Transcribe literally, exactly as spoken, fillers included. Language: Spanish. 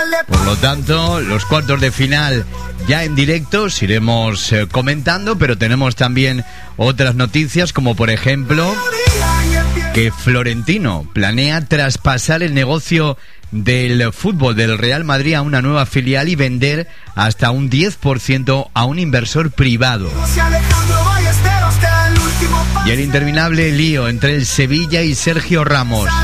Por lo tanto, los cuartos de final ya en directo os iremos eh, comentando, pero tenemos también otras noticias, como por ejemplo que Florentino planea traspasar el negocio del fútbol del Real Madrid a una nueva filial y vender hasta un diez por ciento a un inversor privado. Y el interminable lío entre el Sevilla y Sergio Ramos.